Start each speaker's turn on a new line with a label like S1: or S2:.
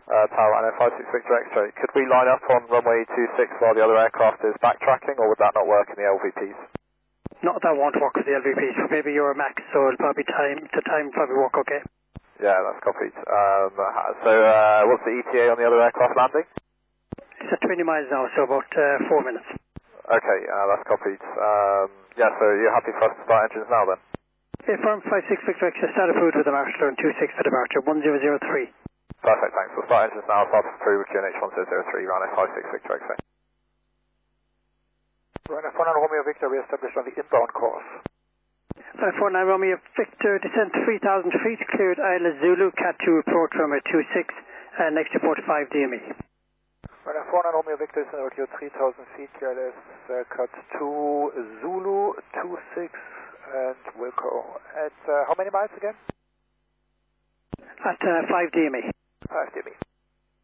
S1: Tower and 566 Victor X-ray. Could we line up on runway 26 while the other aircraft is backtracking, or would that not work in the LVPs?
S2: No, that won't work with the LVPs. Maybe you're a max, so it'll probably time probably work okay.
S1: Yeah, that's copied. What's the ETA on the other aircraft landing?
S2: It's at 20 miles now, so about 4 minutes.
S1: Okay, that's copied. So you're happy for us to start engines now then?
S2: Firm 56 Victor X, start approved with the marshaller and 26 for departure, 1003.
S1: Perfect, thanks. We'll start engines now. Start through with QNH 1003, runway 56 Victor X-ray.
S3: Runway 49 Romeo Victor, we established on the inbound course.
S2: 49 Romeo Victor, descent 3,000 feet, cleared Isla Zulu, Cat 2 report runway 26, next report 5 DME.
S3: Runway 49 Romeo Victor is altitude 3,000 feet, cleared Cat 2 Zulu, 26 and Wilco. At how many miles again?
S2: At 5 DME.
S3: 5 DME.